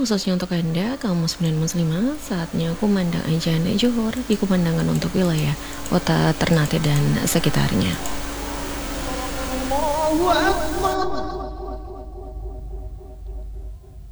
khususnya untuk Anda, kaum muslimin muslimah, saatnya kumandang azan Zuhur dikumandangkan untuk wilayah kota Ternate dan sekitarnya. Allahu Akbar.